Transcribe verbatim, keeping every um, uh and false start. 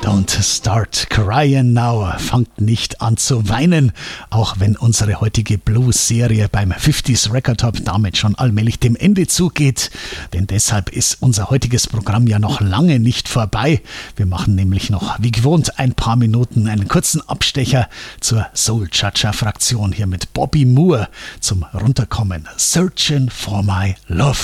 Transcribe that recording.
Don't start crying now, fangt nicht an zu weinen, auch wenn unsere heutige Blues-Serie beim fünfziger Record Hop damit schon allmählich dem Ende zugeht, denn deshalb ist unser heutiges Programm ja noch lange nicht vorbei. Wir machen nämlich noch, wie gewohnt, ein paar Minuten einen kurzen Abstecher zur Soul-Cha-Cha-Fraktion hier mit Bobby Moore zum Runterkommen. Searching for my love.